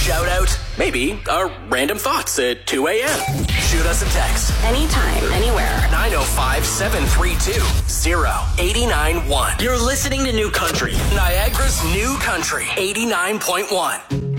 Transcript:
shout out, maybe our random thoughts at 2 a.m. Shoot us a text. Anytime, anywhere. 905-732-0891. You're listening to New Country, Niagara's New Country 89.1.